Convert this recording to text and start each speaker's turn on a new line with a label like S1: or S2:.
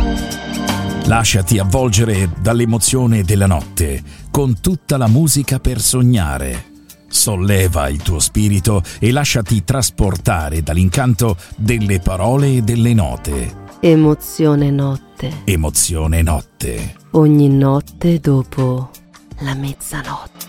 S1: Lasciati avvolgere dall'emozione della notte con tutta la musica per sognare. Solleva il tuo spirito e lasciati trasportare dall'incanto delle parole e delle note.
S2: Emozione notte.
S1: Emozione notte.
S2: Ogni notte dopo la mezzanotte.